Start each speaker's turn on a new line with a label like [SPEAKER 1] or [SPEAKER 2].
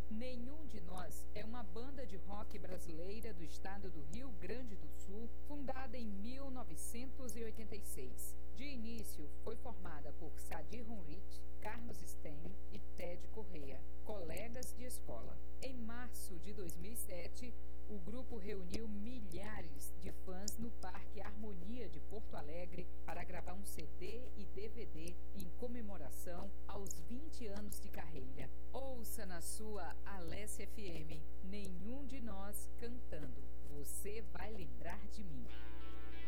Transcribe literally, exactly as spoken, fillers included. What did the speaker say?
[SPEAKER 1] Nenhum de Nós é uma banda de rock brasileira do estado do Rio Grande do Sul, fundada em mil novecentos e oitenta e seis. De início, foi formada por Sadi Honrich, Carlos Sten e Ted Correia, colegas de escola. Em março de dois mil e sete, o grupo reuniu milhares de fãs no Parque Harmonia de Porto Alegre para gravar um C D e D V D em comemoração aos vinte anos de carreira. Ouça na sua Alessia F M, Nenhum de Nós cantando. Você vai lembrar de mim.